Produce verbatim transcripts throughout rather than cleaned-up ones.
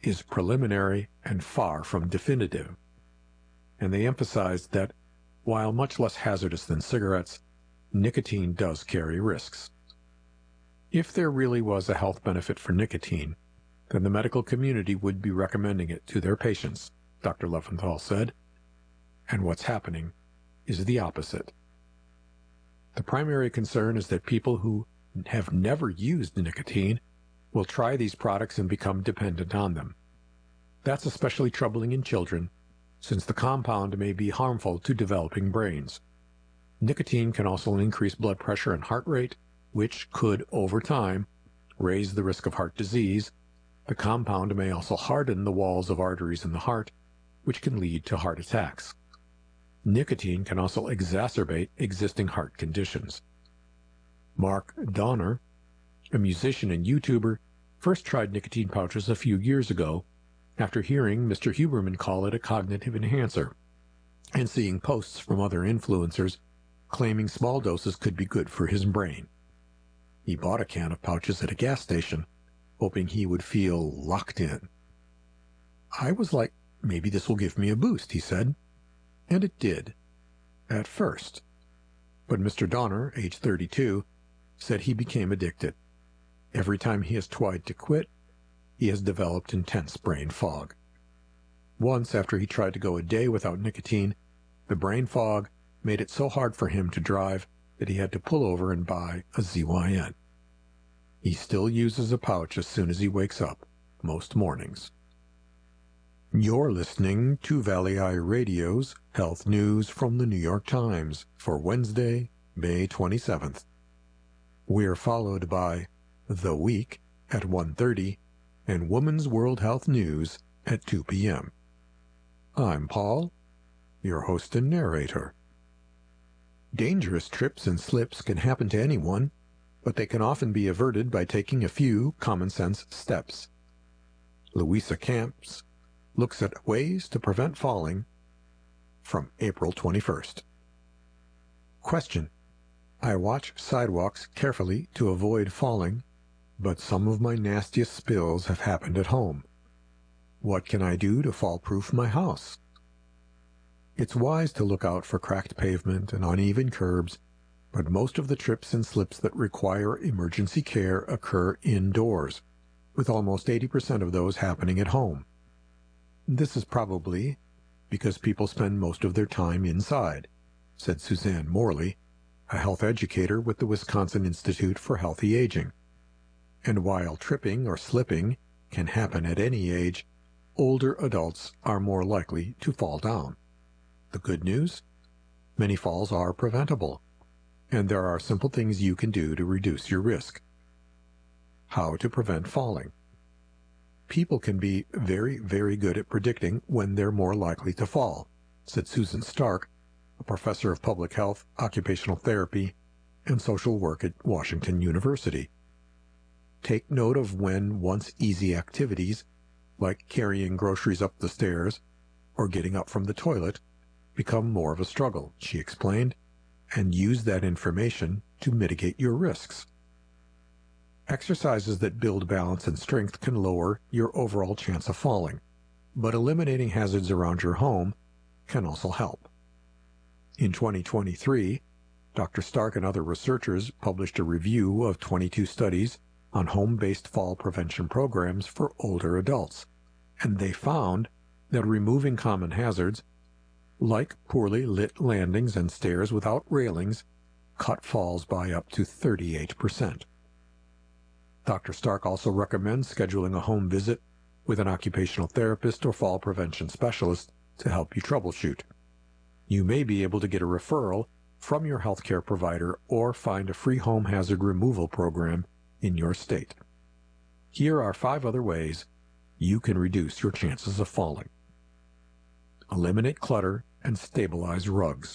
is preliminary and far from definitive. And they emphasized that, while much less hazardous than cigarettes, nicotine does carry risks. If there really was a health benefit for nicotine, then the medical community would be recommending it to their patients, Doctor Leventhal said. And what's happening is the opposite. The primary concern is that people who have never used nicotine will try these products and become dependent on them. That's especially troubling in children, since the compound may be harmful to developing brains. Nicotine can also increase blood pressure and heart rate, which could, over time, raise the risk of heart disease. The compound may also harden the walls of arteries in the heart, which can lead to heart attacks. Nicotine can also exacerbate existing heart conditions. Mark Donner, a musician and YouTuber, first tried nicotine pouches a few years ago after hearing Mister Huberman call it a cognitive enhancer and seeing posts from other influencers claiming small doses could be good for his brain. He bought a can of pouches at a gas station, hoping he would feel locked in. I was like, maybe this will give me a boost, he said. And it did. At first. But Mister Donner, age thirty-two, said he became addicted. Every time he has tried to quit, he has developed intense brain fog. Once, after he tried to go a day without nicotine, the brain fog made it so hard for him to drive that he had to pull over and buy a Z Y N. He still uses a pouch as soon as he wakes up, most mornings. You're listening to Valley Eye Radio's Health News from the New York Times for Wednesday, May twenty-seventh. We're followed by The Week at one thirty and Women's World Health News at two p.m. I'm Paul, your host and narrator. Dangerous trips and slips can happen to anyone, but they can often be averted by taking a few common-sense steps. Louisa Camps looks at ways to prevent falling from April twenty-first. Question. I watch sidewalks carefully to avoid falling, but some of my nastiest spills have happened at home. What can I do to fall-proof my house? It's wise to look out for cracked pavement and uneven curbs, but most of the trips and slips that require emergency care occur indoors, with almost eighty percent of those happening at home. This is probably because people spend most of their time inside, said Suzanne Morley, a health educator with the Wisconsin Institute for Healthy Aging. And while tripping or slipping can happen at any age, older adults are more likely to fall down. The good news? Many falls are preventable, and there are simple things you can do to reduce your risk. How to prevent falling. People can be very, very good at predicting when they're more likely to fall, said Susan Stark, a professor of public health, occupational therapy, and social work at Washington University. Take note of when once easy activities, like carrying groceries up the stairs or getting up from the toilet, become more of a struggle, she explained, and use that information to mitigate your risks. Exercises that build balance and strength can lower your overall chance of falling, but eliminating hazards around your home can also help. In twenty twenty-three, Doctor Stark and other researchers published a review of twenty-two studies on home-based fall prevention programs for older adults, and they found that removing common hazards, like poorly lit landings and stairs without railings, cut falls by up to thirty-eight percent. Doctor Stark also recommends scheduling a home visit with an occupational therapist or fall prevention specialist to help you troubleshoot. You may be able to get a referral from your healthcare provider or find a free home hazard removal program in your state. Here are five other ways you can reduce your chances of falling. Eliminate clutter and stabilize rugs.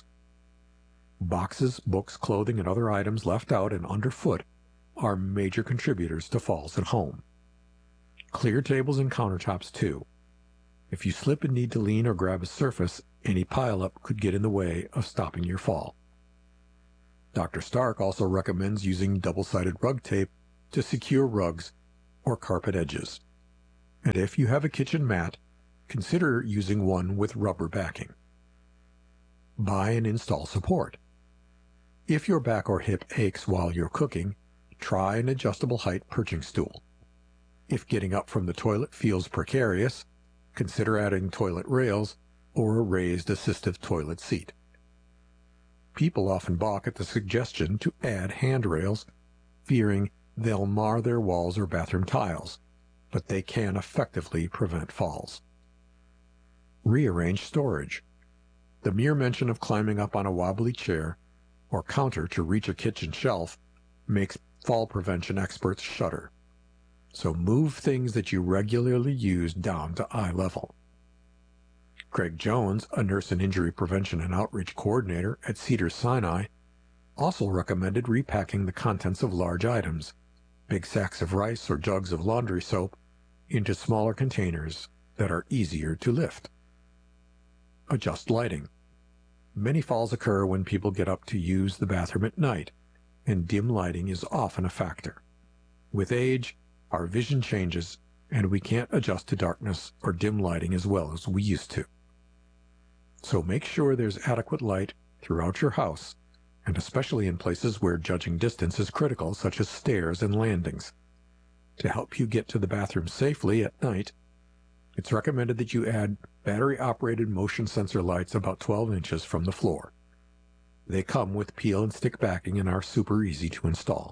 Boxes, books, clothing, and other items left out and underfoot are major contributors to falls at home. Clear tables and countertops too. If you slip and need to lean or grab a surface, any pileup could get in the way of stopping your fall. Doctor Stark also recommends using double-sided rug tape to secure rugs or carpet edges. and if you have a kitchen mat, consider using one with rubber backing. Buy and install support. If your back or hip aches while you're cooking, try an adjustable height perching stool. If getting up from the toilet feels precarious, consider adding toilet rails or a raised assistive toilet seat. People often balk at the suggestion to add handrails, fearing they'll mar their walls or bathroom tiles, but they can effectively prevent falls. Rearrange storage. The mere mention of climbing up on a wobbly chair or counter to reach a kitchen shelf makes fall prevention experts shudder. So move things that you regularly use down to eye level. Craig Jones, a nurse and injury prevention and outreach coordinator at Cedars-Sinai, also recommended repacking the contents of large items, big sacks of rice or jugs of laundry soap, into smaller containers that are easier to lift. Adjust lighting. Many falls occur when people get up to use the bathroom at night, and dim lighting is often a factor. With age, our vision changes, and we can't adjust to darkness or dim lighting as well as we used to. So make sure there's adequate light throughout your house, and especially in places where judging distance is critical, such as stairs and landings. To help you get to the bathroom safely at night, it's recommended that you add battery-operated motion sensor lights about twelve inches from the floor. They come with peel and stick backing and are super easy to install.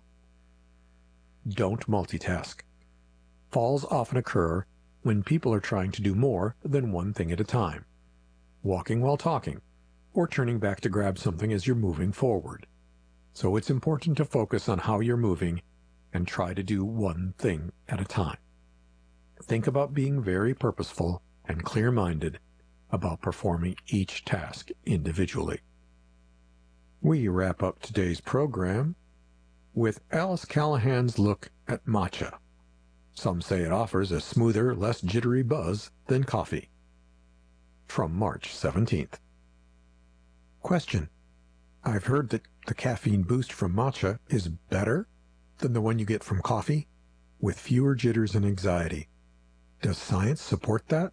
Don't multitask. Falls often occur when people are trying to do more than one thing at a time, walking while talking, or turning back to grab something as you're moving forward. So it's important to focus on how you're moving and try to do one thing at a time. Think about being very purposeful and clear-minded about performing each task individually. We wrap up today's program with Alice Callahan's look at matcha. Some say it offers a smoother, less jittery buzz than coffee. From March seventeenth. Question: I've heard that the caffeine boost from matcha is better than the one you get from coffee, with fewer jitters and anxiety. Does science support that?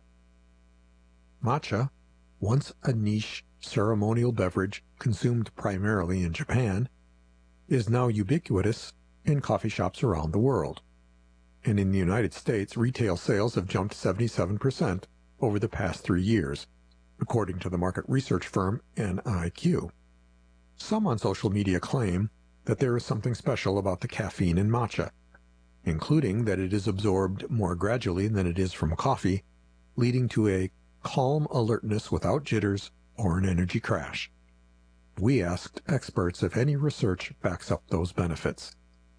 Matcha, once a niche ceremonial beverage consumed primarily in Japan, is now ubiquitous in coffee shops around the world. And in the United States, retail sales have jumped seventy-seven percent over the past three years, according to the market research firm N I Q. Some on social media claim that there is something special about the caffeine in matcha, including that it is absorbed more gradually than it is from coffee, leading to a calm alertness without jitters or an energy crash. We asked experts if any research backs up those benefits.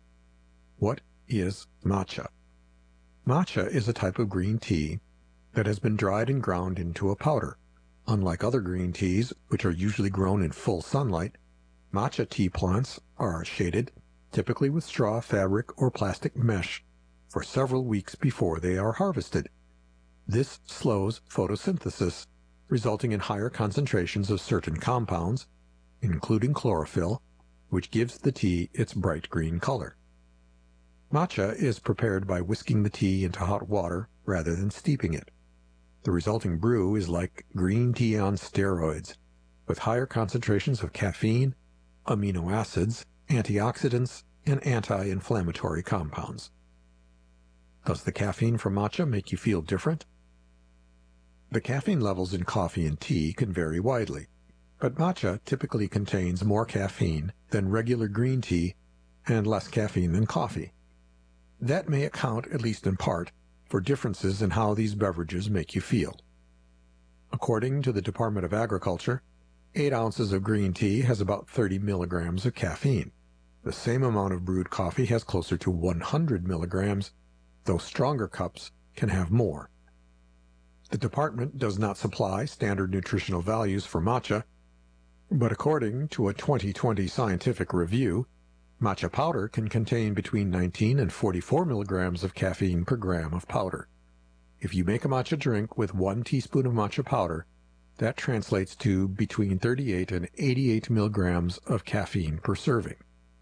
What is matcha? Matcha is a type of green tea that has been dried and ground into a powder. Unlike other green teas, which are usually grown in full sunlight, matcha tea plants are shaded, typically with straw, fabric, or plastic mesh, for several weeks before they are harvested. This slows photosynthesis, resulting in higher concentrations of certain compounds, including chlorophyll, which gives the tea its bright green color. Matcha is prepared by whisking the tea into hot water rather than steeping it. The resulting brew is like green tea on steroids, with higher concentrations of caffeine, amino acids, antioxidants, and anti-inflammatory compounds. Does the caffeine from matcha make you feel different? The caffeine levels in coffee and tea can vary widely, but matcha typically contains more caffeine than regular green tea and less caffeine than coffee. That may account, at least in part, for differences in how these beverages make you feel. According to the Department of Agriculture, eight ounces of green tea has about thirty milligrams of caffeine. The same amount of brewed coffee has closer to one hundred milligrams, though stronger cups can have more. The department does not supply standard nutritional values for matcha, but according to a twenty twenty scientific review, matcha powder can contain between nineteen and forty-four milligrams of caffeine per gram of powder. If you make a matcha drink with one teaspoon of matcha powder, that translates to between thirty-eight and eighty-eight milligrams of caffeine per serving.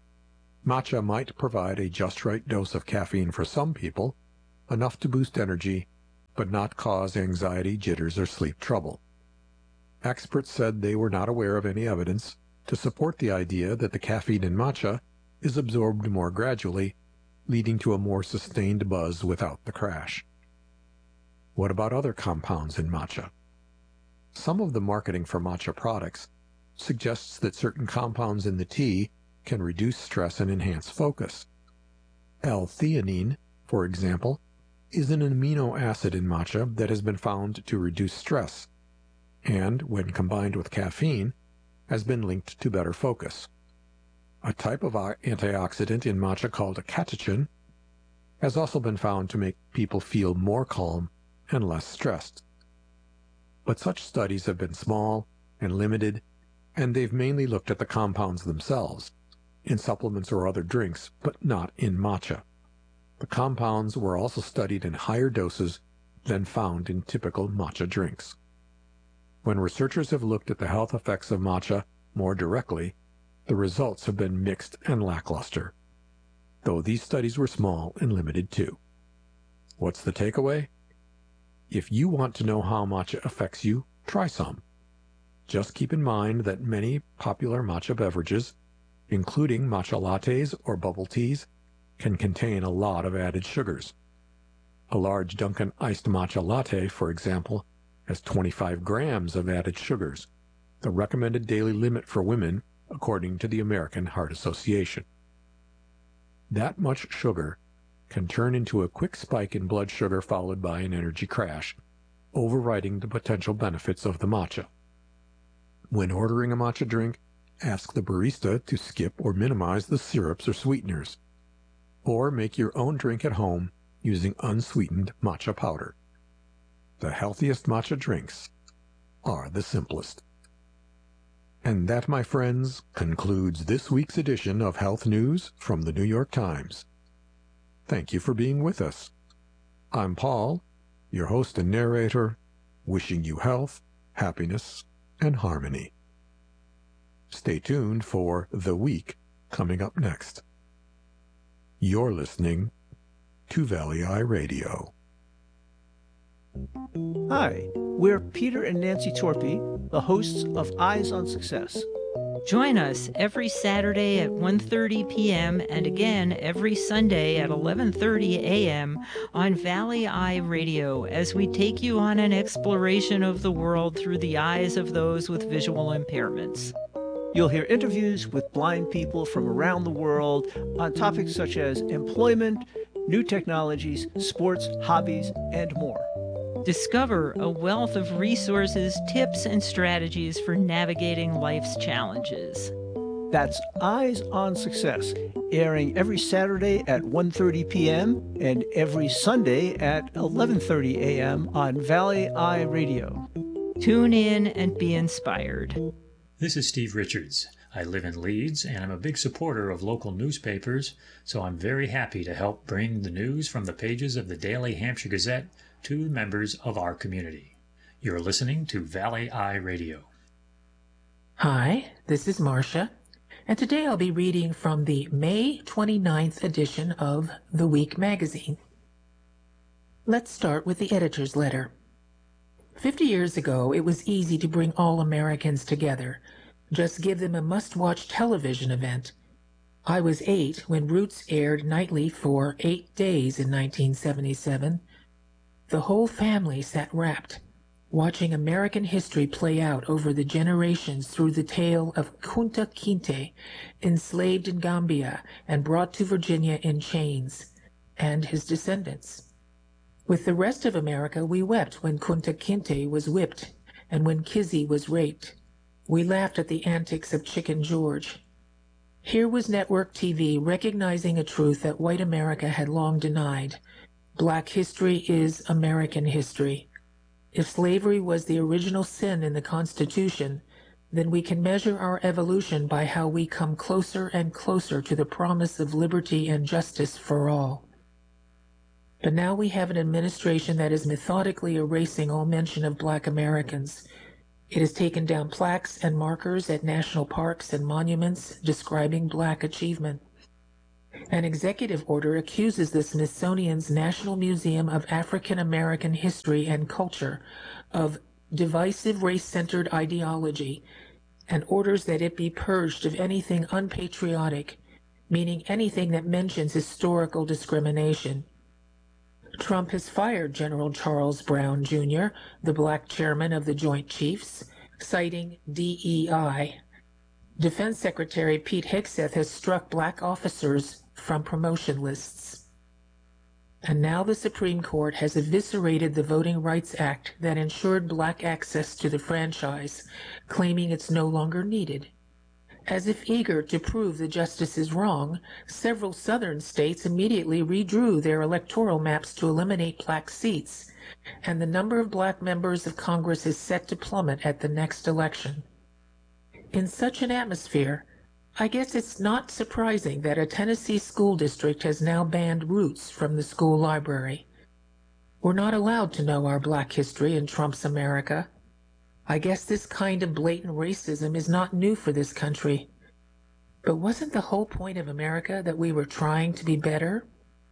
Matcha might provide a just right dose of caffeine for some people, enough to boost energy but not cause anxiety, jitters, or sleep trouble. Experts said they were not aware of any evidence to support the idea that the caffeine in matcha is absorbed more gradually, leading to a more sustained buzz without the crash. What about other compounds in matcha? Some of the marketing for matcha products suggests that certain compounds in the tea can reduce stress and enhance focus. L-theanine, for example, is an amino acid in matcha that has been found to reduce stress, and, when combined with caffeine, has been linked to better focus. A type of antioxidant in matcha called a catechin has also been found to make people feel more calm and less stressed. But such studies have been small and limited, and they've mainly looked at the compounds themselves, in supplements or other drinks, but not in matcha. The compounds were also studied in higher doses than found in typical matcha drinks. When researchers have looked at the health effects of matcha more directly, the results have been mixed and lackluster, though these studies were small and limited too. What's the takeaway? If you want to know how matcha affects you, try some. Just keep in mind that many popular matcha beverages, including matcha lattes or bubble teas, can contain a lot of added sugars. A large Dunkin' iced matcha latte, for example, has twenty-five grams of added sugars, the recommended daily limit for women according to the American Heart Association. That much sugar can turn into a quick spike in blood sugar followed by an energy crash, overriding the potential benefits of the matcha. When ordering a matcha drink, ask the barista to skip or minimize the syrups or sweeteners, or make your own drink at home using unsweetened matcha powder. The healthiest matcha drinks are the simplest. And that, my friends, concludes this week's edition of Health News from the New York Times. Thank you for being with us. I'm Paul, your host and narrator, wishing you health, happiness, and harmony. Stay tuned for The Week coming up next. You're listening to Valley Eye Radio. Hi, we're Peter and Nancy Torpy, the hosts of Eyes on Success. Join us every Saturday at one thirty p.m. and again every Sunday at eleven thirty a.m. on Valley Eye Radio as we take you on an exploration of the world through the eyes of those with visual impairments. You'll hear interviews with blind people from around the world on topics such as employment, new technologies, sports, hobbies, and more. Discover a wealth of resources, tips, and strategies for navigating life's challenges. That's Eyes on Success, airing every Saturday at one thirty p.m. and every Sunday at eleven thirty a.m. on Valley Eye Radio. Tune in and be inspired. This is Steve Richards. I live in Leeds and I'm a big supporter of local newspapers, so I'm very happy to help bring the news from the pages of the Daily Hampshire Gazette to members of our community. You're listening to Valley Eye Radio. Hi, this is Marcia, and today I'll be reading from the May twenty-ninth edition of The Week magazine. Let's start with the editor's letter. Fifty years ago, it was easy to bring all Americans together. Just give them a must-watch television event. I was eight when Roots aired nightly for eight days in nineteen seventy-seven. The whole family sat rapt, watching American history play out over the generations through the tale of Kunta Kinte, enslaved in Gambia and brought to Virginia in chains, and his descendants. With the rest of America, we wept when Kunta Kinte was whipped and when Kizzy was raped. We laughed at the antics of Chicken George. Here was network T V recognizing a truth that white America had long denied. Black history is American history. If slavery was the original sin in the Constitution, then we can measure our evolution by how we come closer and closer to the promise of liberty and justice for all. But now we have an administration that is methodically erasing all mention of Black Americans. It has taken down plaques and markers at national parks and monuments describing Black achievement. An executive order accuses the Smithsonian's National Museum of African American History and Culture of divisive race-centered ideology and orders that it be purged of anything unpatriotic, meaning anything that mentions historical discrimination. Trump has fired General Charles Brown, Junior, the black chairman of the Joint Chiefs, citing D E I. Defense Secretary Pete Hegseth has struck black officers from promotion lists. And now the Supreme Court has eviscerated the Voting Rights Act that ensured black access to the franchise, claiming it's no longer needed. As if eager to prove the justice is wrong, several southern states immediately redrew their electoral maps to eliminate black seats, and the number of black members of Congress is set to plummet at the next election. In such an atmosphere, I guess it's not surprising that a Tennessee school district has now banned Roots from the school library. We're not allowed to know our black history in Trump's America. I guess this kind of blatant racism is not new for this country. But wasn't the whole point of America that we were trying to be better?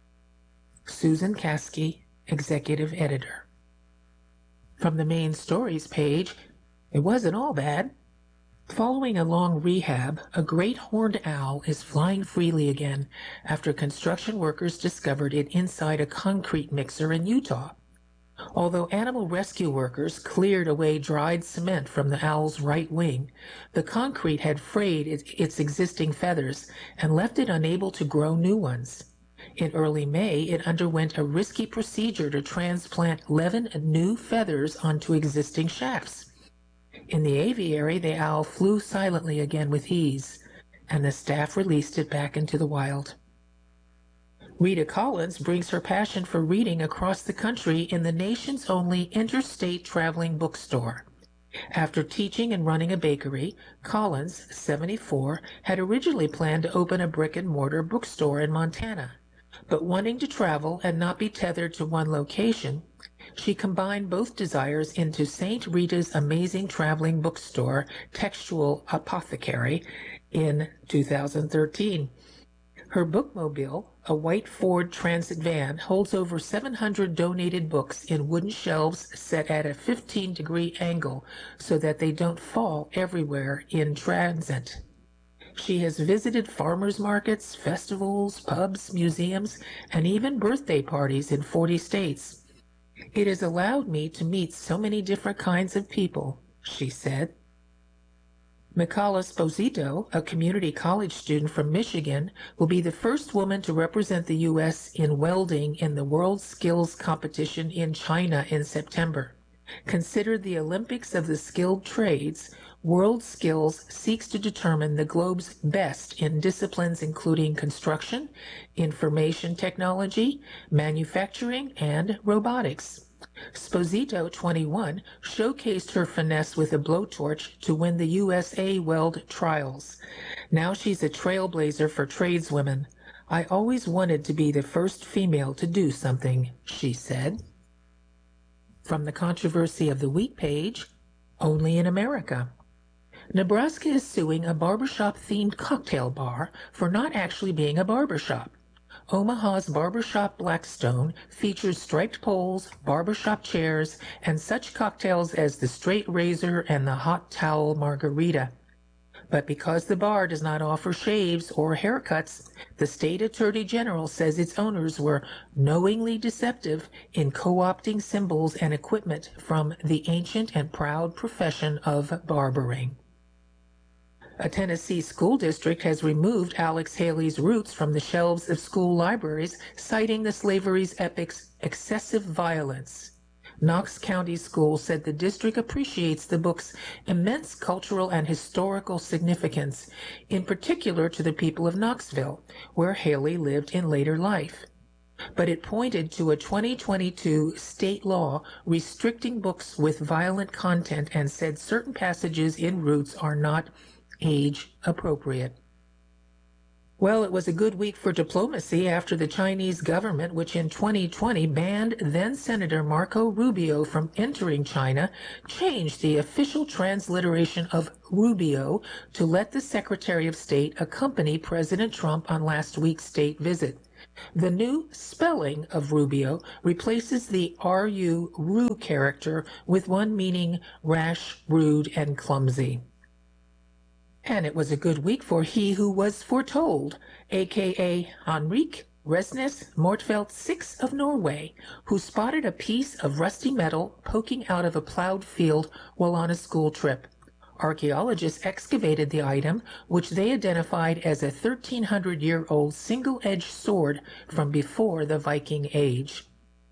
Susan Caskey, Executive Editor. From the main stories page, it wasn't all bad. Following a long rehab, a great horned owl is flying freely again after construction workers discovered it inside a concrete mixer in Utah. Although animal rescue workers cleared away dried cement from the owl's right wing, the concrete had frayed its existing feathers and left it unable to grow new ones. In early May, it underwent a risky procedure to transplant eleven new feathers onto existing shafts. In the aviary, the owl flew silently again with ease, and the staff released it back into the wild. Rita Collins brings her passion for reading across the country in the nation's only interstate traveling bookstore. After teaching and running a bakery, Collins, seventy-four, had originally planned to open a brick-and-mortar bookstore in Montana. But wanting to travel and not be tethered to one location, she combined both desires into Saint Rita's amazing traveling bookstore, Textual Apothecary, in two thousand thirteen. Her bookmobile, a white Ford Transit van, holds over seven hundred donated books in wooden shelves set at a fifteen degree angle so that they don't fall everywhere in transit. She has visited farmers markets, festivals, pubs, museums, and even birthday parties in forty states. It has allowed me to meet so many different kinds of people, she said. Mikala Sposito, a community college student from Michigan, will be the first woman to represent the U S in welding in the World Skills Competition in China in September. Considered the Olympics of the skilled trades, World Skills seeks to determine the globe's best in disciplines including construction, information technology, manufacturing, and robotics. Sposito, twenty-one, showcased her finesse with a blowtorch to win the U S A Weld Trials. Now she's a trailblazer for tradeswomen. I always wanted to be the first female to do something, she said. From the Controversy of the Week page, only in America. Nebraska is suing a barbershop-themed cocktail bar for not actually being a barbershop. Omaha's Barbershop Blackstone features striped poles, barbershop chairs, and such cocktails as the Straight Razor and the Hot Towel Margarita. But because the bar does not offer shaves or haircuts, the state attorney general says its owners were knowingly deceptive in co-opting symbols and equipment from the ancient and proud profession of barbering. A Tennessee school district has removed Alex Haley's Roots from the shelves of school libraries, citing the slavery's epic's excessive violence. Knox County Schools said the district appreciates the book's immense cultural and historical significance, in particular to the people of Knoxville, where Haley lived in later life. But it pointed to a twenty twenty-two state law restricting books with violent content and said certain passages in Roots are not age appropriate. Well, it was a good week for diplomacy after the Chinese government, which in twenty twenty banned then-Senator Marco Rubio from entering China, changed the official transliteration of Rubio to let the Secretary of State accompany President Trump on last week's state visit. The new spelling of Rubio replaces the R U Ru character with one meaning rash, rude, and clumsy. And it was a good week for he who was foretold, aka Henrik Resnes Mortfeldt the sixth of Norway, who spotted a piece of rusty metal poking out of a plowed field while on a school trip. Archaeologists excavated the item, which they identified as a thirteen hundred year old single-edged sword from before the Viking Age.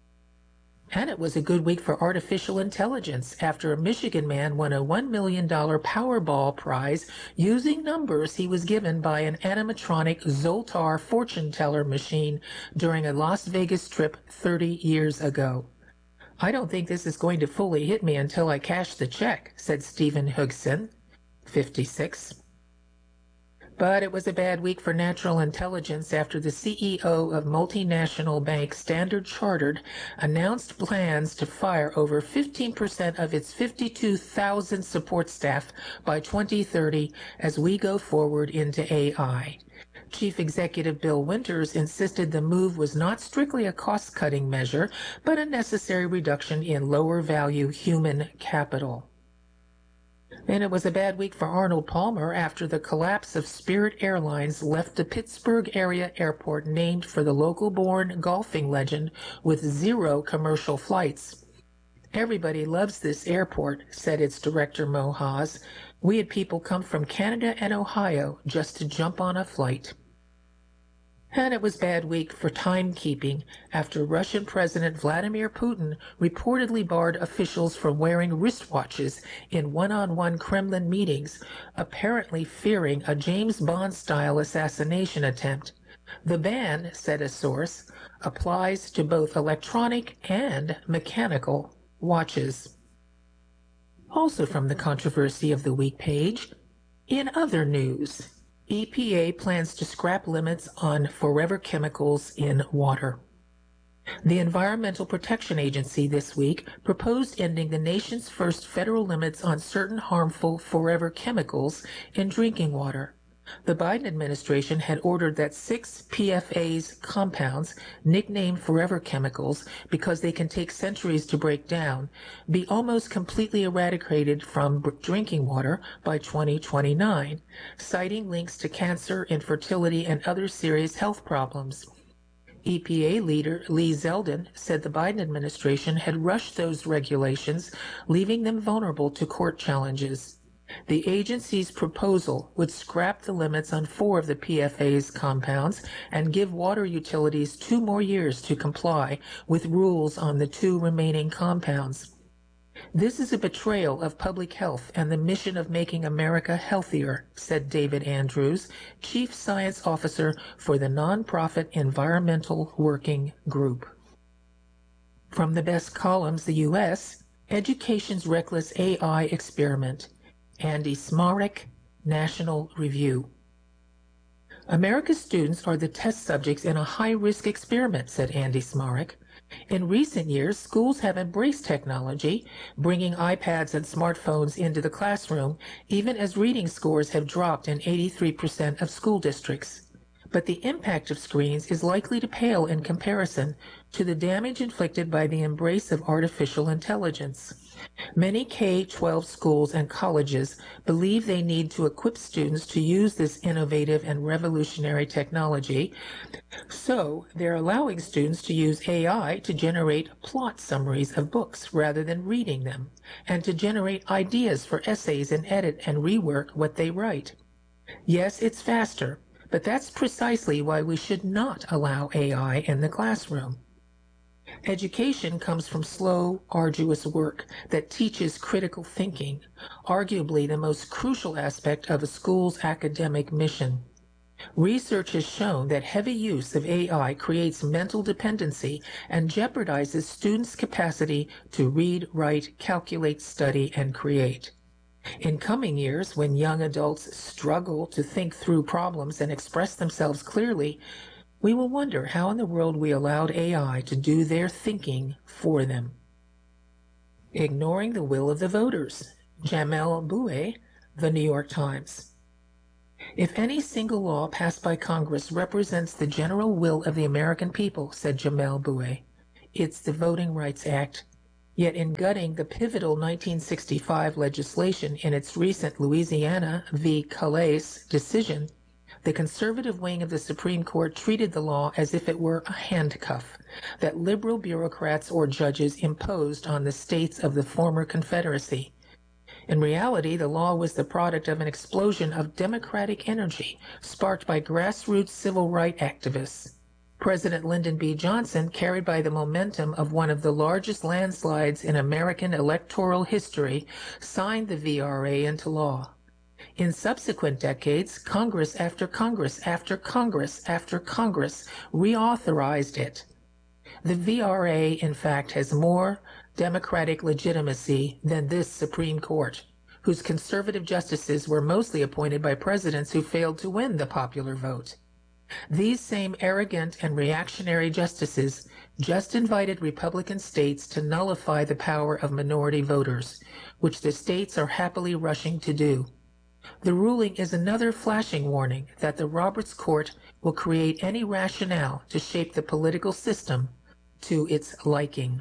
And it was a good week for artificial intelligence after a Michigan man won a one million dollars Powerball prize using numbers he was given by an animatronic Zoltar fortune teller machine during a Las Vegas trip thirty years ago. "I don't think this is going to fully hit me until I cash the check," said Stephen Hugson, fifty-six. But it was a bad week for natural intelligence after the C E O of multinational bank Standard Chartered announced plans to fire over fifteen percent of its fifty-two thousand support staff by twenty thirty as we go forward into A I. Chief Executive Bill Winters insisted the move was not strictly a cost-cutting measure, but a necessary reduction in lower-value human capital. And it was a bad week for Arnold Palmer after the collapse of Spirit Airlines left the Pittsburgh area airport named for the local-born golfing legend with zero commercial flights. "Everybody loves this airport," said its director Mo Haas. "We had people come from Canada and Ohio just to jump on a flight." And it was a bad week for timekeeping after Russian President Vladimir Putin reportedly barred officials from wearing wristwatches in one-on-one Kremlin meetings, apparently fearing a James Bond-style assassination attempt. The ban, said a source, applies to both electronic and mechanical watches. Also from the Controversy of the Week page, in other news, E P A plans to scrap limits on forever chemicals in water. The Environmental Protection Agency this week proposed ending the nation's first federal limits on certain harmful forever chemicals in drinking water. The Biden administration had ordered that six P F A's compounds, nicknamed forever chemicals because they can take centuries to break down, be almost completely eradicated from drinking water by twenty twenty-nine, citing links to cancer, infertility, and other serious health problems. E P A leader Lee Zeldin said the Biden administration had rushed those regulations, leaving them vulnerable to court challenges. The agency's proposal would scrap the limits on four of the P F A's compounds and give water utilities two more years to comply with rules on the two remaining compounds. "This is a betrayal of public health and the mission of making America healthier," said David Andrews, Chief Science Officer for the nonprofit Environmental Working Group. From the best columns, the U S, Education's Reckless A I Experiment. Andy Smarek, National Review. "America's students are the test subjects in a high-risk experiment," said Andy Smarek. "In recent years, schools have embraced technology, bringing iPads and smartphones into the classroom, even as reading scores have dropped in eighty-three percent of school districts. But the impact of screens is likely to pale in comparison to the damage inflicted by the embrace of artificial intelligence. Many K twelve schools and colleges believe they need to equip students to use this innovative and revolutionary technology, so they're allowing students to use A I to generate plot summaries of books rather than reading them, and to generate ideas for essays and edit and rework what they write. Yes, it's faster, but that's precisely why we should not allow A I in the classroom. Education comes from slow, arduous work that teaches critical thinking, arguably the most crucial aspect of a school's academic mission. Research has shown that heavy use of A I creates mental dependency and jeopardizes students' capacity to read, write, calculate, study, and create. In coming years, when young adults struggle to think through problems and express themselves clearly, we will wonder how in the world we allowed A I to do their thinking for them. Ignoring the will of the voters. Jamelle Bouie, The New York Times. If any single law passed by Congress represents the general will of the American people, said Jamelle Bouie, it's the Voting Rights Act. Yet in gutting the pivotal nineteen sixty-five legislation in its recent Louisiana v. Calais decision, the conservative wing of the Supreme Court treated the law as if it were a handcuff that liberal bureaucrats or judges imposed on the states of the former Confederacy. In reality, the law was the product of an explosion of democratic energy sparked by grassroots civil rights activists. President Lyndon B. Johnson, carried by the momentum of one of the largest landslides in American electoral history, signed the V R A into law. In subsequent decades, Congress after Congress after Congress after Congress reauthorized it. The V R A, in fact, has more democratic legitimacy than this Supreme Court, whose conservative justices were mostly appointed by presidents who failed to win the popular vote. These same arrogant and reactionary justices just invited Republican states to nullify the power of minority voters, which the states are happily rushing to do. The ruling is another flashing warning that the Roberts Court will create any rationale to shape the political system to its liking.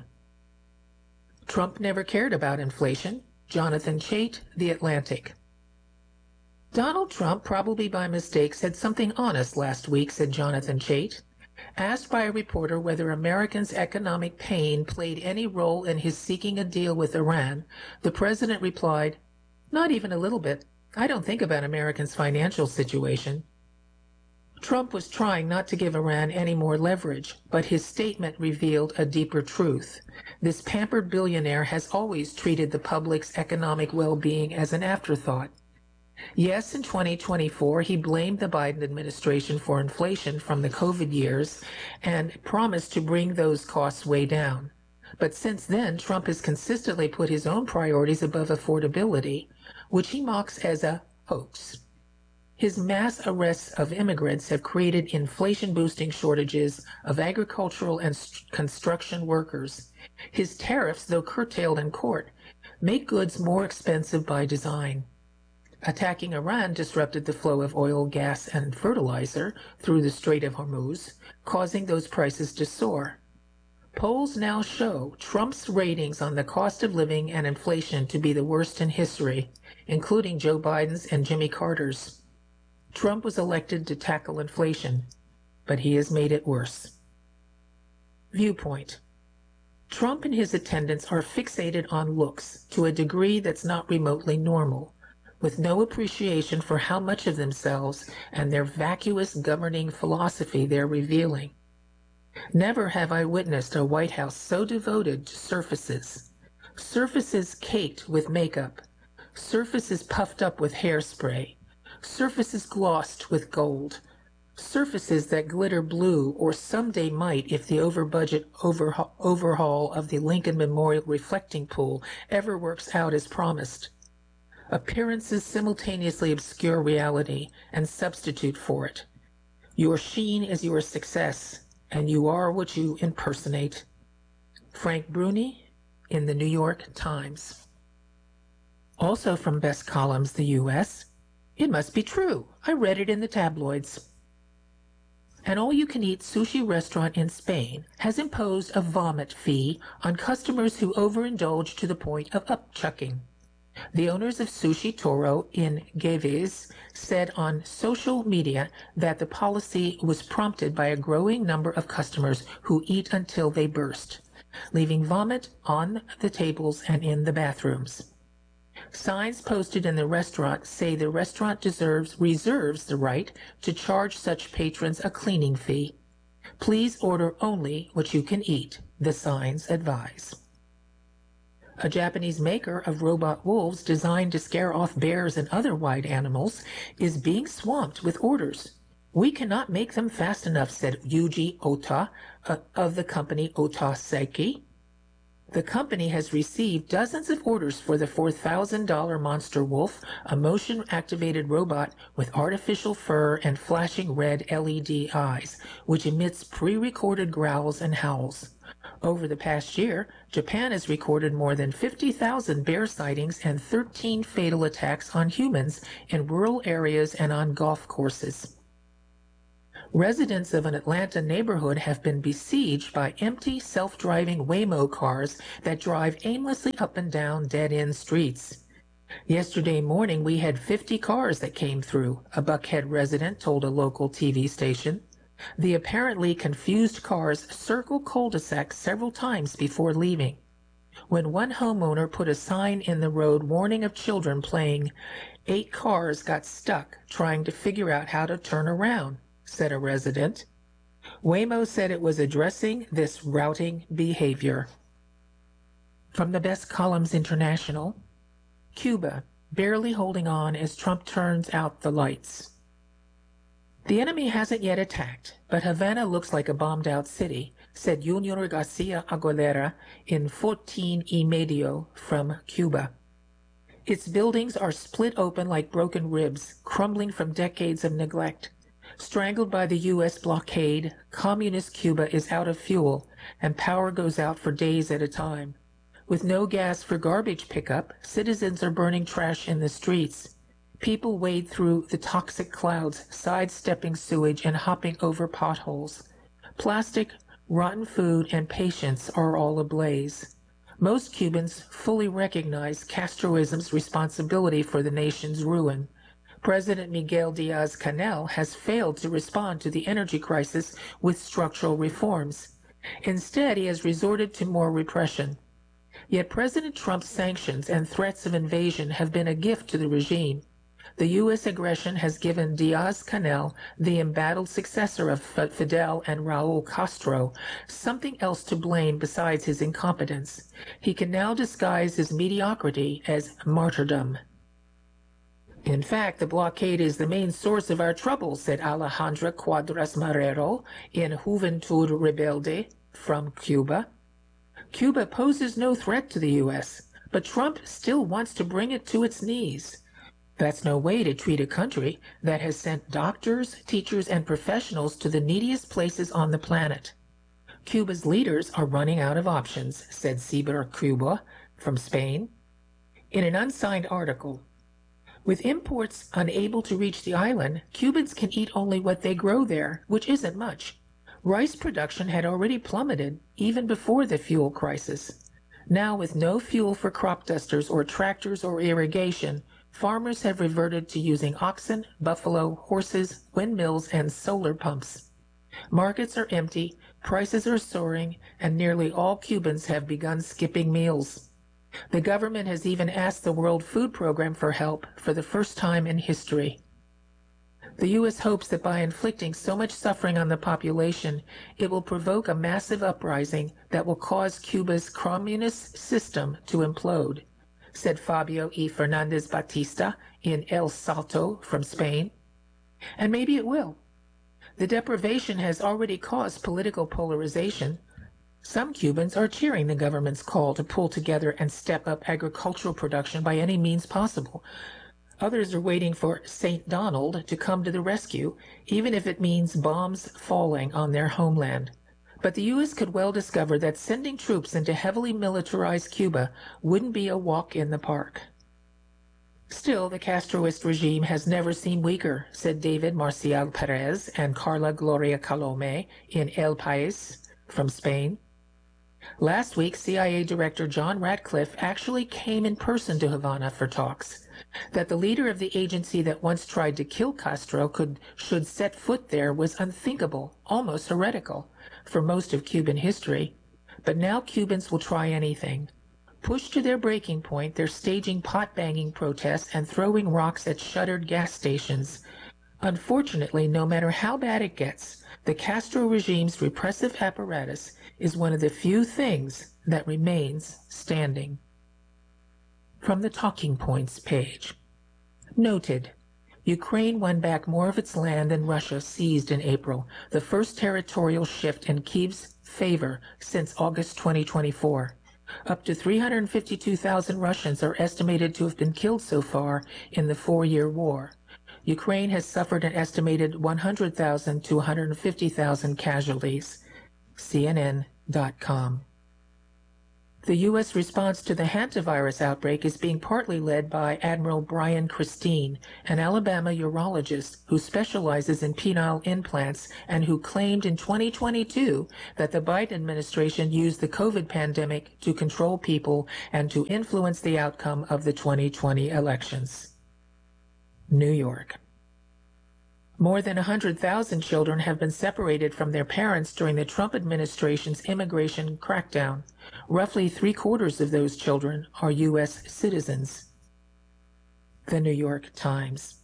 Trump never cared about inflation. Jonathan Chait, The Atlantic. Donald Trump, probably by mistake, said something honest last week, said Jonathan Chait. Asked by a reporter whether Americans' economic pain played any role in his seeking a deal with Iran, the president replied, "Not even a little bit. I don't think about Americans' financial situation." Trump was trying not to give Iran any more leverage, but his statement revealed a deeper truth. This pampered billionaire has always treated the public's economic well-being as an afterthought. Yes, in twenty twenty-four, he blamed the Biden administration for inflation from the COVID years and promised to bring those costs way down. But since then, Trump has consistently put his own priorities above affordability, which he mocks as a hoax. His mass arrests of immigrants have created inflation-boosting shortages of agricultural and construction workers. His tariffs, though curtailed in court, make goods more expensive by design. Attacking Iran disrupted the flow of oil, gas, and fertilizer through the Strait of Hormuz, causing those prices to soar. Polls now show Trump's ratings on the cost of living and inflation to be the worst in history, including Joe Biden's and Jimmy Carter's. Trump was elected to tackle inflation, but he has made it worse. Viewpoint. Trump and his attendants are fixated on looks to a degree that's not remotely normal, with no appreciation for how much of themselves and their vacuous governing philosophy they're revealing. Never have I witnessed a White House so devoted to surfaces. Surfaces caked with makeup, surfaces puffed up with hairspray, surfaces glossed with gold, surfaces that glitter blue or someday might if the over-budget overha- overhaul of the Lincoln Memorial reflecting pool ever works out as promised. Appearances simultaneously obscure reality and substitute for it. Your sheen is your success, and you are what you impersonate. Frank Bruni in the New York Times. Also from Best Columns, the U S, it must be true. I read it in the tabloids. An all-you-can-eat sushi restaurant in Spain has imposed a vomit fee on customers who overindulge to the point of upchucking. The owners of Sushi Toro in Gévez said on social media that the policy was prompted by a growing number of customers who eat until they burst, leaving vomit on the tables and in the bathrooms. Signs posted in the restaurant say the restaurant deserves, reserves the right to charge such patrons a cleaning fee. Please order only what you can eat, the signs advise. A Japanese maker of robot wolves designed to scare off bears and other wild animals is being swamped with orders. We cannot make them fast enough, said Yuji Ota uh, of the company Ota Seiki. The company has received dozens of orders for the four thousand dollars Monster Wolf, a motion-activated robot with artificial fur and flashing red L E D eyes, which emits pre-recorded growls and howls. Over the past year, Japan has recorded more than fifty thousand bear sightings and thirteen fatal attacks on humans in rural areas and on golf courses. Residents of an Atlanta neighborhood have been besieged by empty, self-driving Waymo cars that drive aimlessly up and down dead-end streets. Yesterday morning, we had fifty cars that came through, a Buckhead resident told a local T V station. The apparently confused cars circle cul-de-sac several times before leaving. When one homeowner put a sign in the road warning of children playing, eight cars got stuck trying to figure out how to turn around, said a resident. Waymo said it was addressing this routing behavior. From the Best Columns International, Cuba, barely holding on as Trump turns out the lights. The enemy hasn't yet attacked, but Havana looks like a bombed-out city, said Junior Garcia Aguilera in fourteen y medio from Cuba. Its buildings are split open like broken ribs, crumbling from decades of neglect. Strangled by the U S blockade, communist Cuba is out of fuel, and power goes out for days at a time. With no gas for garbage pickup, citizens are burning trash in the streets. People wade through the toxic clouds, sidestepping sewage and hopping over potholes. Plastic, rotten food, and patience are all ablaze. Most Cubans fully recognize Castroism's responsibility for the nation's ruin. President Miguel Diaz-Canel has failed to respond to the energy crisis with structural reforms. Instead, he has resorted to more repression. Yet President Trump's sanctions and threats of invasion have been a gift to the regime. The U S aggression has given Diaz-Canel, the embattled successor of Fidel and Raul Castro, something else to blame besides his incompetence. He can now disguise his mediocrity as martyrdom. In fact, the blockade is the main source of our trouble, said Alejandra Cuadras Marrero in Juventud Rebelde from Cuba. Cuba poses no threat to the U S, but Trump still wants to bring it to its knees. That's no way to treat a country that has sent doctors, teachers, and professionals to the neediest places on the planet. Cuba's leaders are running out of options, said Ciber Cuba from Spain. In an unsigned article, with imports unable to reach the island, Cubans can eat only what they grow there, which isn't much. Rice production had already plummeted even before the fuel crisis. Now, with no fuel for crop dusters or tractors or irrigation, farmers have reverted to using oxen, buffalo, horses, windmills, and solar pumps. Markets are empty, prices are soaring, and nearly all Cubans have begun skipping meals. The government has even asked the World Food Program for help for the first time in history. The U S hopes that by inflicting so much suffering on the population, it will provoke a massive uprising that will cause Cuba's communist system to implode, said Fabio E. Fernandez Batista in El Salto from Spain. And maybe it will. The deprivation has already caused political polarization. Some Cubans are cheering the government's call to pull together and step up agricultural production by any means possible. Others are waiting for Saint Donald to come to the rescue, even if it means bombs falling on their homeland. But the U S could well discover that sending troops into heavily militarized Cuba wouldn't be a walk in the park. Still, the Castroist regime has never seemed weaker, said David Marcial Perez and Carla Gloria Calome in El País from Spain. Last week, C I A Director John Ratcliffe actually came in person to Havana for talks. That the leader of the agency that once tried to kill Castro could should set foot there was unthinkable, almost heretical, for most of Cuban history. But now Cubans will try anything. Pushed to their breaking point, they're staging pot-banging protests and throwing rocks at shuttered gas stations. Unfortunately, no matter how bad it gets, the Castro regime's repressive apparatus is one of the few things that remains standing. From the Talking Points page. Noted. Ukraine won back more of its land than Russia seized in April, the first territorial shift in Kyiv's favor since August twenty twenty-four. Up to three hundred fifty-two thousand Russians are estimated to have been killed so far in the four-year war. Ukraine has suffered an estimated one hundred thousand to one hundred fifty thousand casualties. C N N dot com. The U S response to the hantavirus outbreak is being partly led by Admiral Brian Christine, an Alabama urologist who specializes in penile implants and who claimed in twenty twenty-two that the Biden administration used the COVID pandemic to control people and to influence the outcome of the twenty twenty elections. New York. More than one hundred thousand children have been separated from their parents during the Trump administration's immigration crackdown. Roughly three-quarters of those children are U S citizens. The New York Times.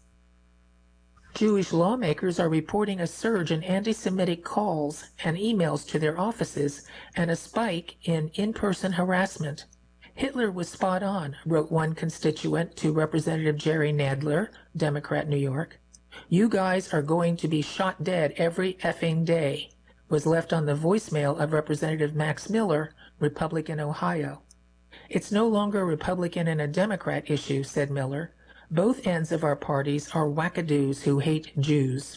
Jewish lawmakers are reporting a surge in anti-Semitic calls and emails to their offices and a spike in in-person harassment. Hitler was spot on, wrote one constituent to Representative Jerry Nadler, Democrat, New York. You guys are going to be shot dead every effing day, was left on the voicemail of Representative Max Miller, Republican, Ohio. It's no longer a Republican and a Democrat issue, said Miller. Both ends of our parties are wackadoos who hate Jews.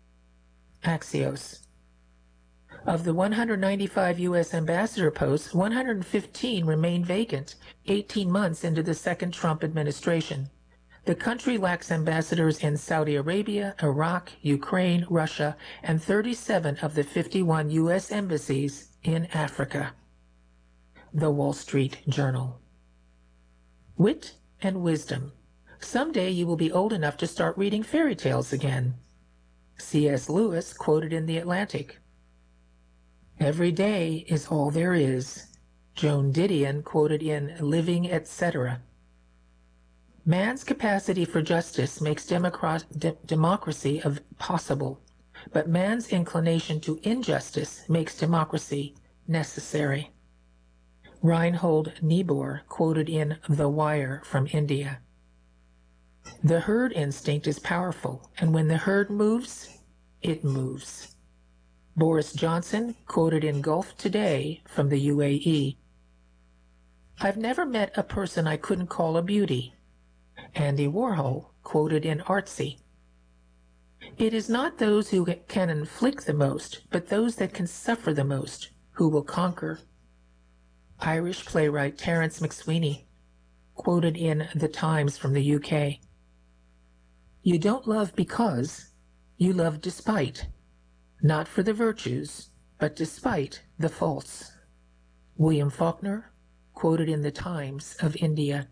Axios. Of the one hundred ninety-five U S ambassador posts, one hundred fifteen remain vacant, eighteen months into the second Trump administration. The country lacks ambassadors in Saudi Arabia, Iraq, Ukraine, Russia, and thirty-seven of the fifty-one U S embassies in Africa. The Wall Street Journal. Wit and wisdom. Someday you will be old enough to start reading fairy tales again. C S Lewis quoted in The Atlantic. Every day is all there is. Joan Didion quoted in Living, et cetera. Man's capacity for justice makes democrat- de- democracy of possible, but man's inclination to injustice makes democracy necessary. Reinhold Niebuhr quoted in The Wire from India. The herd instinct is powerful, and when the herd moves, it moves. Boris Johnson quoted in Gulf Today from the U A E. I've never met a person I couldn't call a beauty. Andy Warhol quoted in Artsy. It is not those who can inflict the most, but those that can suffer the most, who will conquer. Irish playwright Terence McSweeney quoted in The Times from the U K. You don't love because, you love despite, not for the virtues, but despite the faults. William Faulkner quoted in The Times of India.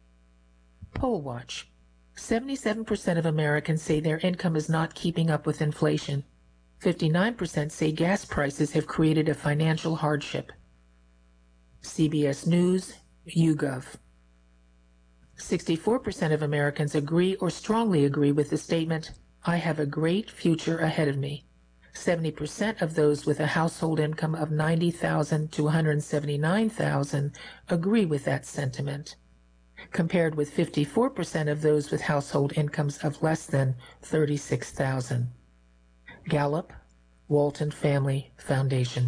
Poll Watch. seventy-seven percent of Americans say their income is not keeping up with inflation. fifty-nine percent say gas prices have created a financial hardship. C B S News, YouGov. sixty-four percent of Americans agree or strongly agree with the statement, I have a great future ahead of me. seventy percent of those with a household income of ninety thousand dollars to one hundred seventy-nine thousand dollars agree with that sentiment, compared with fifty-four percent of those with household incomes of less than thirty-six thousand dollars. Gallup, Walton Family Foundation.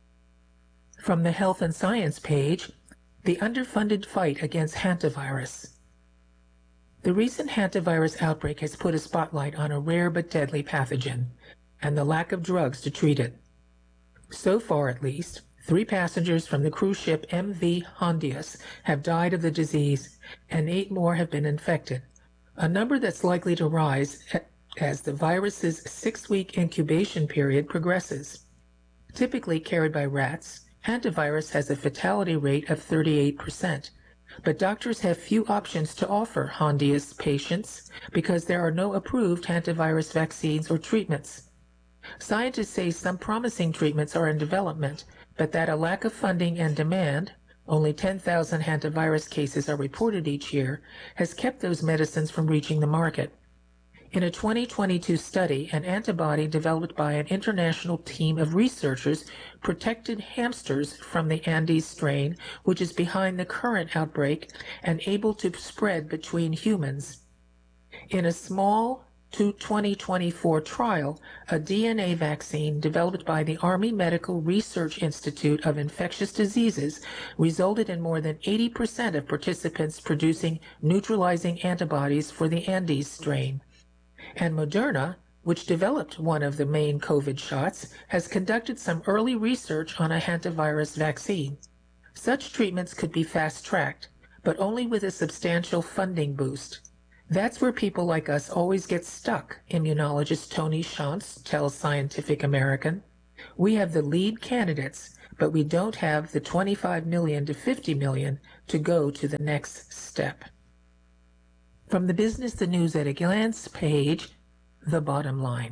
From the Health and Science page, the underfunded fight against hantavirus. The recent hantavirus outbreak has put a spotlight on a rare but deadly pathogen and the lack of drugs to treat it. So far, at least, three passengers from the cruise ship M V Hondius have died of the disease, and eight more have been infected, a number that's likely to rise as the virus's six-week incubation period progresses. Typically carried by rats, hantavirus has a fatality rate of thirty-eight percent, but doctors have few options to offer Hondius patients because there are no approved hantavirus vaccines or treatments. Scientists say some promising treatments are in development, but that a lack of funding and demand, only ten thousand hantavirus cases are reported each year, has kept those medicines from reaching the market. In a twenty twenty-two study, an antibody developed by an international team of researchers protected hamsters from the Andes strain, which is behind the current outbreak and able to spread between humans. In a small to twenty twenty-four trial, a D N A vaccine developed by the Army Medical Research Institute of Infectious Diseases resulted in more than eighty percent of participants producing neutralizing antibodies for the Andes strain. And Moderna, which developed one of the main COVID shots, has conducted some early research on a hantavirus vaccine. Such treatments could be fast-tracked, but only with a substantial funding boost. That's where people like us always get stuck, immunologist Tony Shantz tells Scientific American. We have the lead candidates, but we don't have the twenty-five million to fifty million to go to the next step. From the Business the News at a Glance page, the bottom line.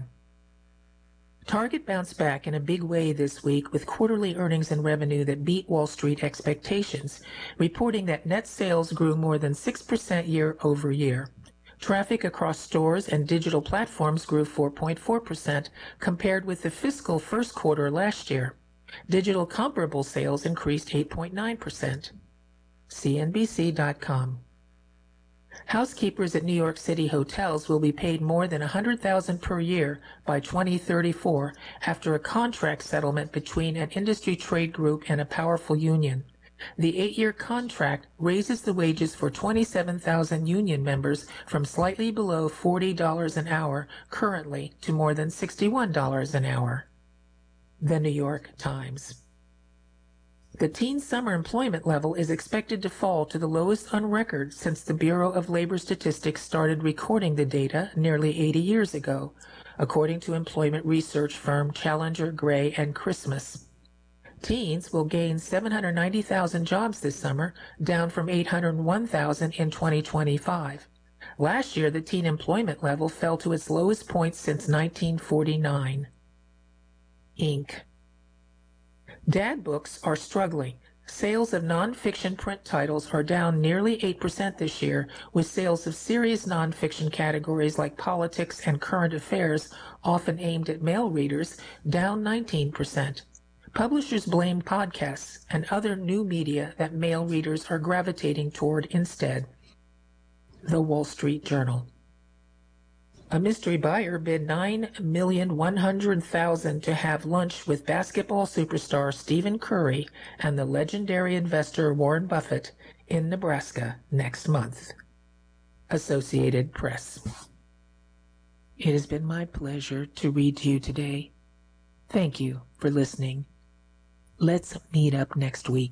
Target bounced back in a big way this week with quarterly earnings and revenue that beat Wall Street expectations, reporting that net sales grew more than six percent year over year. Traffic across stores and digital platforms grew four point four percent compared with the fiscal first quarter last year. Digital comparable sales increased eight point nine percent. C N B C dot com. Housekeepers at New York City hotels will be paid more than one hundred thousand dollars per year by twenty thirty-four after a contract settlement between an industry trade group and a powerful union. The eight-year contract raises the wages for twenty-seven thousand union members from slightly below forty dollars an hour currently to more than sixty-one dollars an hour. The New York Times. The teen summer employment level is expected to fall to the lowest on record since the Bureau of Labor Statistics started recording the data nearly eighty years ago, according to employment research firm Challenger, Gray and Christmas. Teens will gain seven hundred ninety thousand jobs this summer, down from eight hundred one thousand in twenty twenty-five. Last year, the teen employment level fell to its lowest point since nineteen forty-nine. Incorporated. Dad books are struggling. Sales of nonfiction print titles are down nearly eight percent this year, with sales of serious nonfiction categories like politics and current affairs, often aimed at male readers, down nineteen percent. Publishers blame podcasts and other new media that male readers are gravitating toward instead. The Wall Street Journal. A mystery buyer bid nine million one hundred thousand dollars to have lunch with basketball superstar Stephen Curry and the legendary investor Warren Buffett in Nebraska next month. Associated Press. It has been my pleasure to read to you today. Thank you for listening. Let's meet up next week.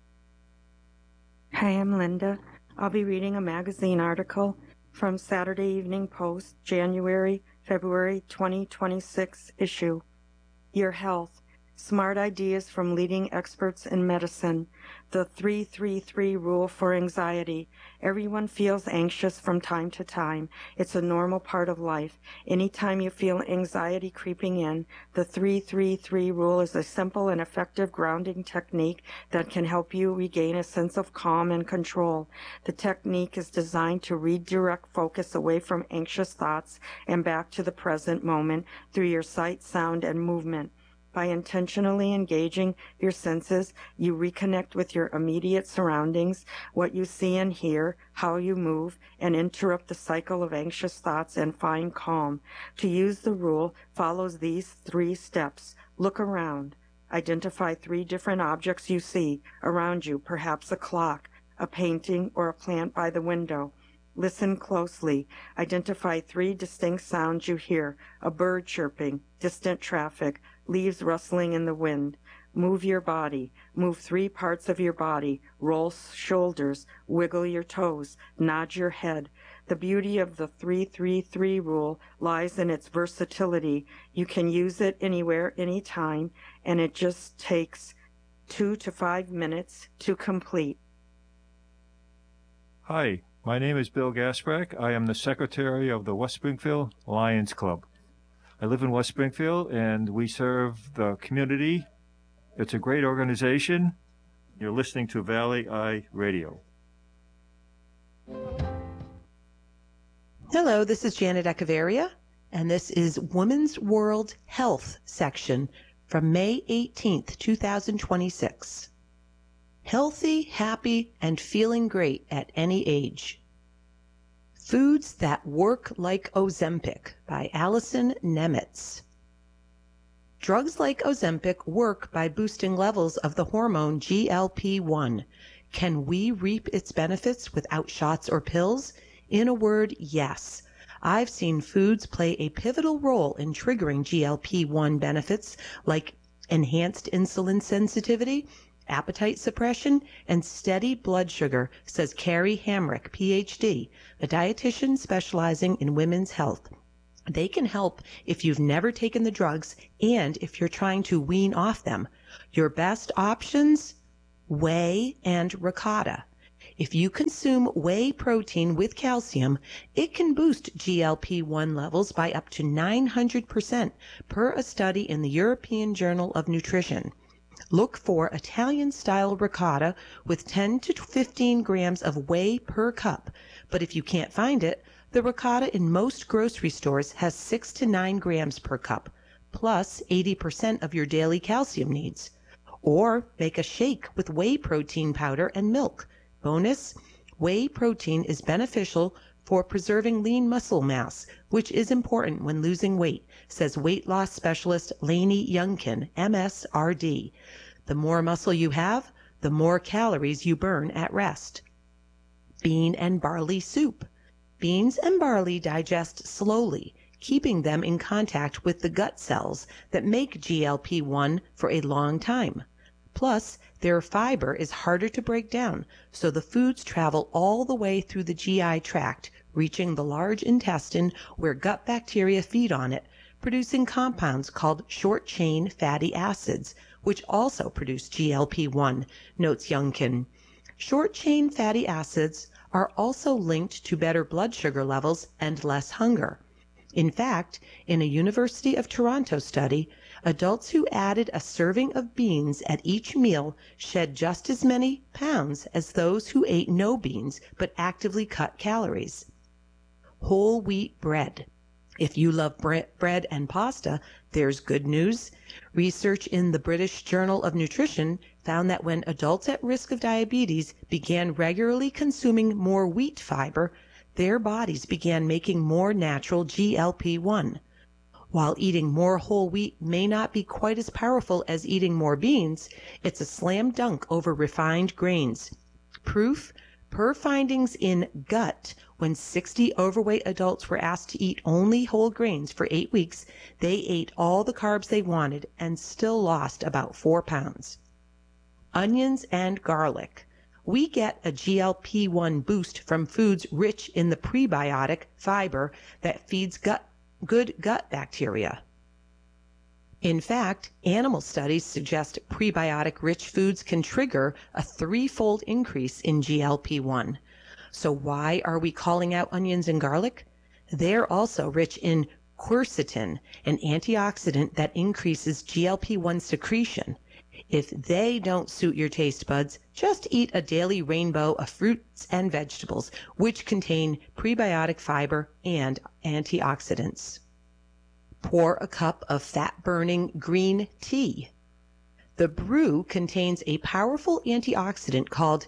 Hi, I'm Linda. I'll be reading a magazine article from Saturday Evening Post, January, February twenty twenty-six issue. Your Health. Smart ideas from leading experts in medicine. The three three three rule for anxiety. Everyone feels anxious from time to time. It's a normal part of life. Anytime you feel anxiety creeping in, the three three three rule is a simple and effective grounding technique that can help you regain a sense of calm and control. The technique is designed to redirect focus away from anxious thoughts and back to the present moment through your sight, sound, and movement. By intentionally engaging your senses, you reconnect with your immediate surroundings, what you see and hear, how you move, and interrupt the cycle of anxious thoughts and find calm. To use the rule follows these three steps. Look around. Identify three different objects you see around you, perhaps a clock, a painting, or a plant by the window. Listen closely. Identify three distinct sounds you hear: a bird chirping, distant traffic, leaves rustling in the wind. Move your body. Move three parts of your body. Roll shoulders. Wiggle your toes. Nod your head. The beauty of the three three three rule lies in its versatility. You can use it anywhere, anytime, and it just takes two to five minutes to complete. Hi, my name is Bill Gasprack. I am the secretary of the West Springfield Lions Club. I live in West Springfield, and we serve the community. It's a great organization. You're listening to Valley Eye Radio. Hello, this is Janet Echeverria, and this is Women's World Health section from May eighteenth, two thousand twenty-six. Healthy, happy, and feeling great at any age. Foods That Work Like Ozempic by Allison Nemitz. Drugs like Ozempic work by boosting levels of the hormone G L P one. Can we reap its benefits without shots or pills? In a word, yes. I've seen foods play a pivotal role in triggering G L P one benefits like enhanced insulin sensitivity, appetite suppression, and steady blood sugar, says Carrie Hamrick, P H D, a dietitian specializing in women's health. They can help if you've never taken the drugs and if you're trying to wean off them. Your best options? Whey and ricotta. If you consume whey protein with calcium, it can boost G L P one levels by up to nine hundred percent per a study in the European Journal of Nutrition. Look for Italian-style ricotta with ten to fifteen grams of whey per cup, but if you can't find it, the ricotta in most grocery stores has six to nine grams per cup, plus eighty percent of your daily calcium needs. Or make a shake with whey protein powder and milk. Bonus, whey protein is beneficial for preserving lean muscle mass, which is important when losing weight, says weight loss specialist Lainey Youngkin, M S R D. The more muscle you have, the more calories you burn at rest. Bean and barley soup. Beans and barley digest slowly, keeping them in contact with the gut cells that make G L P one for a long time. Plus, their fiber is harder to break down, so the foods travel all the way through the G I tract, reaching the large intestine where gut bacteria feed on it, producing compounds called short-chain fatty acids, which also produce G L P one, notes Youngkin. Short-chain fatty acids are also linked to better blood sugar levels and less hunger. In fact, in a University of Toronto study, adults who added a serving of beans at each meal shed just as many pounds as those who ate no beans but actively cut calories. Whole wheat bread. If you love bre- bread and pasta, there's good news. Research in the British Journal of Nutrition found that when adults at risk of diabetes began regularly consuming more wheat fiber, their bodies began making more natural G L P one. While eating more whole wheat may not be quite as powerful as eating more beans, it's a slam dunk over refined grains. Proof? Per findings in Gut, when sixty overweight adults were asked to eat only whole grains for eight weeks, they ate all the carbs they wanted and still lost about four pounds. Onions and garlic. We get a G L P one boost from foods rich in the prebiotic fiber that feeds gut, good gut bacteria. In fact, animal studies suggest prebiotic-rich foods can trigger a threefold increase in G L P one. So why are we calling out onions and garlic? They're also rich in quercetin, an antioxidant that increases G L P one secretion. If they don't suit your taste buds, just eat a daily rainbow of fruits and vegetables, which contain prebiotic fiber and antioxidants. Pour a cup of fat-burning green tea. The brew contains a powerful antioxidant called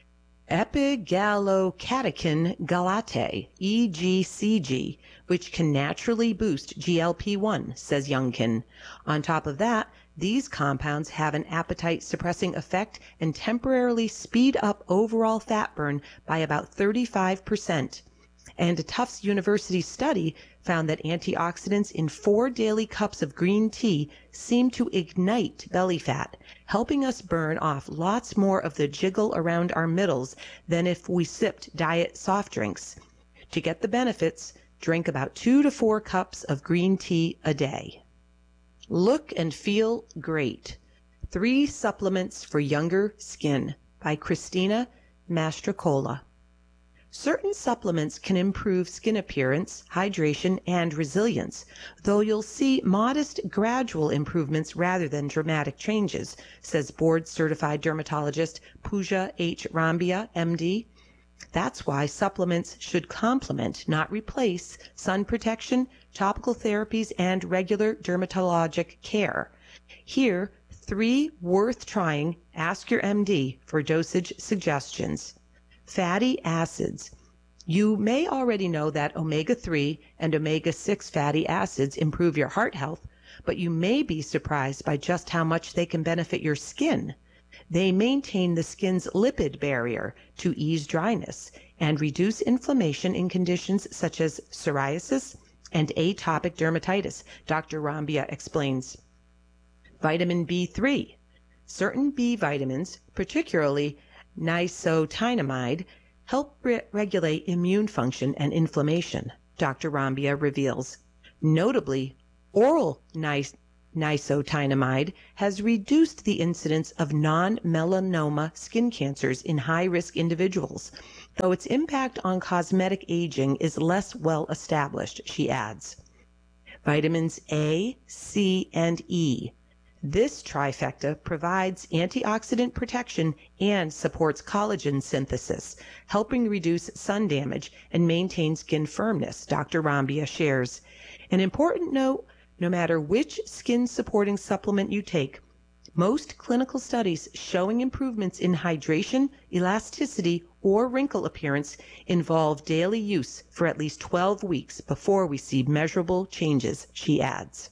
epigallocatechin gallate, E G C G, which can naturally boost G L P one, says Youngkin. On top of that, these compounds have an appetite-suppressing effect and temporarily speed up overall fat burn by about thirty-five percent. And a Tufts University study found that antioxidants in four daily cups of green tea seem to ignite belly fat, helping us burn off lots more of the jiggle around our middles than if we sipped diet soft drinks. To get the benefits, drink about two to four cups of green tea a day. Look and feel great. Three Supplements for Younger Skin by Christina Mastrocola. Certain supplements can improve skin appearance, hydration, and resilience, though you'll see modest, gradual improvements rather than dramatic changes, says board-certified dermatologist Pooja H. Rambia, M D. That's why supplements should complement, not replace, sun protection, topical therapies, and regular dermatologic care. Here, three worth trying. Ask your M D for dosage suggestions. Fatty acids. You may already know that omega three and omega six fatty acids improve your heart health, but you may be surprised by just how much they can benefit your skin. They maintain the skin's lipid barrier to ease dryness and reduce inflammation in conditions such as psoriasis and atopic dermatitis, Doctor Rambia explains. Vitamin B three. Certain B vitamins, particularly nicotinamide, help re- regulate immune function and inflammation, Doctor Rambia reveals. Notably, oral ni- nicotinamide has reduced the incidence of non-melanoma skin cancers in high-risk individuals, though its impact on cosmetic aging is less well established, she adds. Vitamins A, C, and E. This trifecta provides antioxidant protection and supports collagen synthesis, helping reduce sun damage and maintain skin firmness, Doctor Rambia shares. An important note, no matter which skin-supporting supplement you take, most clinical studies showing improvements in hydration, elasticity, or wrinkle appearance involve daily use for at least twelve weeks before we see measurable changes, she adds.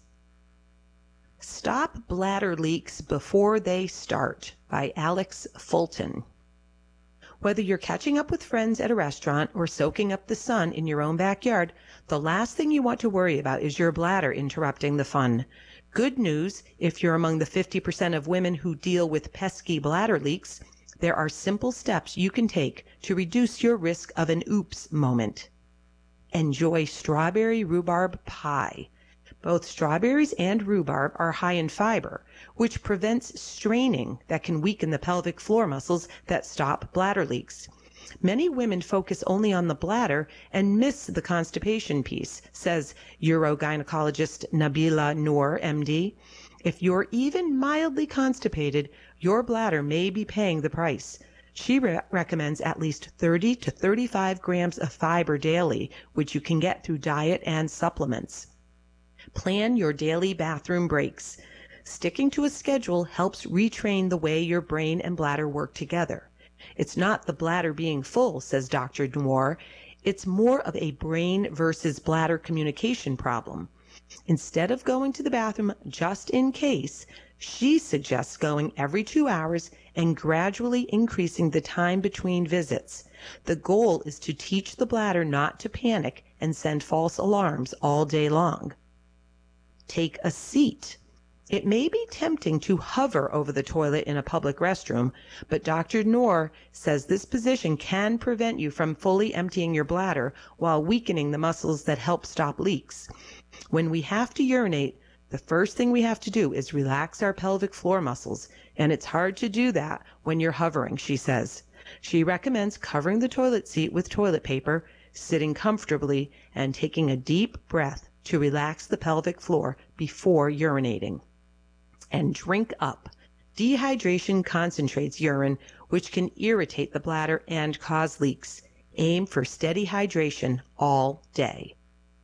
Stop Bladder Leaks Before They Start by Alex Fulton. Whether you're catching up with friends at a restaurant or soaking up the sun in your own backyard, the last thing you want to worry about is your bladder interrupting the fun. Good news, if you're among the fifty percent of women who deal with pesky bladder leaks, there are simple steps you can take to reduce your risk of an oops moment. Enjoy strawberry rhubarb pie. Both strawberries and rhubarb are high in fiber, which prevents straining that can weaken the pelvic floor muscles that stop bladder leaks. Many women focus only on the bladder and miss the constipation piece, says urogynecologist Nabila Noor, M D. If you're even mildly constipated, your bladder may be paying the price. She re- recommends at least thirty to thirty-five grams of fiber daily, which you can get through diet and supplements. Plan your daily bathroom breaks. Sticking to a schedule helps retrain the way your brain and bladder work together. It's not the bladder being full, says Doctor Noor. It's more of a brain versus bladder communication problem. Instead of going to the bathroom just in case, she suggests going every two hours and gradually increasing the time between visits. The goal is to teach the bladder not to panic and send false alarms all day long. Take a seat. It may be tempting to hover over the toilet in a public restroom, but Doctor Noor says this position can prevent you from fully emptying your bladder while weakening the muscles that help stop leaks. When we have to urinate, the first thing we have to do is relax our pelvic floor muscles, and it's hard to do that when you're hovering, she says. She recommends covering the toilet seat with toilet paper, sitting comfortably, and taking a deep breath to relax the pelvic floor before urinating. And drink up. Dehydration concentrates urine, which can irritate the bladder and cause leaks. Aim for steady hydration all day.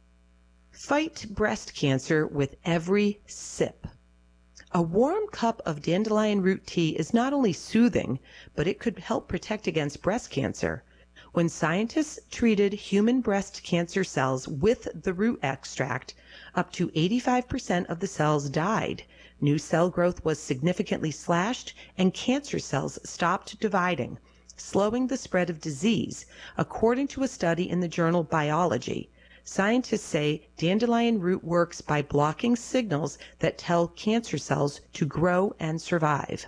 Fight breast cancer with every sip. A warm cup of dandelion root tea is not only soothing, but it could help protect against breast cancer. When scientists treated human breast cancer cells with the root extract, up to eighty-five percent of the cells died. New cell growth was significantly slashed, and cancer cells stopped dividing, slowing the spread of disease, according to a study in the journal Biology. Scientists say dandelion root works by blocking signals that tell cancer cells to grow and survive.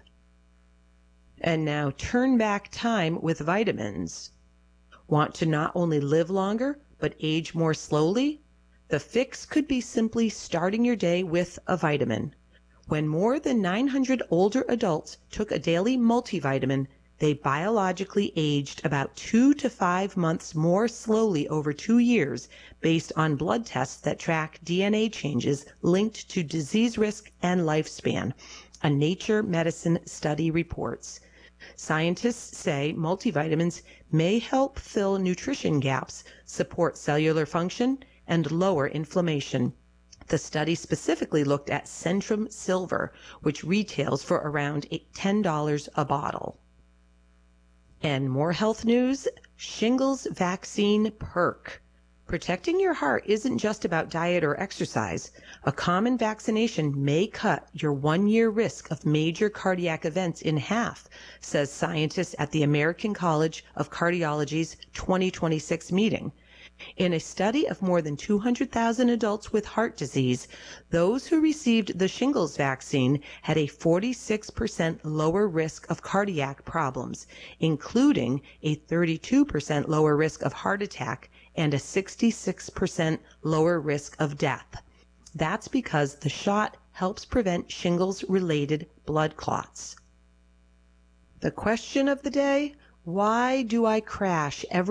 And now turn back time with vitamins. Want to not only live longer, but age more slowly? The fix could be simply starting your day with a vitamin. When more than nine hundred older adults took a daily multivitamin, they biologically aged about two to five months more slowly over two years based on blood tests that track D N A changes linked to disease risk and lifespan, a Nature Medicine study reports. Scientists say multivitamins may help fill nutrition gaps, support cellular function, and lower inflammation. The study specifically looked at Centrum Silver, which retails for around ten dollars a bottle. And more health news, Shingles vaccine perk. Protecting your heart isn't just about diet or exercise. A common vaccination may cut your one-year risk of major cardiac events in half, says scientists at the American College of Cardiology's twenty twenty-six meeting. In a study of more than two hundred thousand adults with heart disease, those who received the shingles vaccine had a forty-six percent lower risk of cardiac problems, including a thirty-two percent lower risk of heart attack and a sixty-six percent lower risk of death. That's because the shot helps prevent shingles-related blood clots. The question of the day: why do I crash every